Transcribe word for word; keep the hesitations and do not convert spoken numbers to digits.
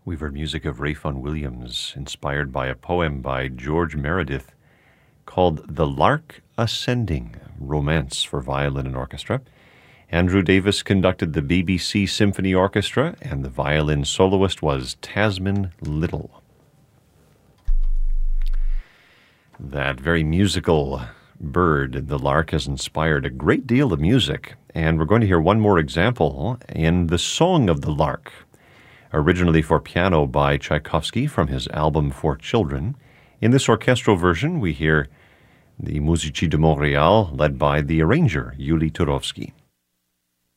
We've heard music of Ralph Vaughan Williams, inspired by a poem by George Meredith called The Lark Ascending, Romance for Violin and Orchestra. Andrew Davis conducted the B B C Symphony Orchestra, and the violin soloist was Tasman Little. That very musical bird, the lark, has inspired a great deal of music, and we're going to hear one more example in The Song of the Lark, originally for piano by Tchaikovsky from his album For Children. In this orchestral version, we hear the Musici de Montréal, led by the arranger, Yuli Turovsky.